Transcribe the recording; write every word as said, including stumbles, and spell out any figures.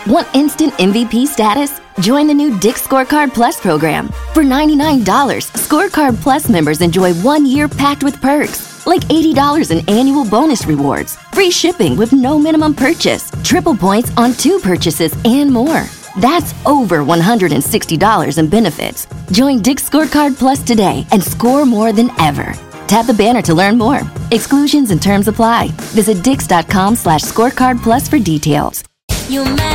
Want instant M V P status? Join the new Dick's Scorecard Plus program. For ninety-nine dollars, Scorecard Plus members enjoy one year packed with perks, like eighty dollars in annual bonus rewards, free shipping with no minimum purchase, triple points on two purchases, and more. That's over one hundred sixty dollars in benefits. Join Dick's Scorecard Plus today and score more than ever. Tap the banner to learn more. Exclusions and terms apply. Visit dix.com slash scorecard plus for details. You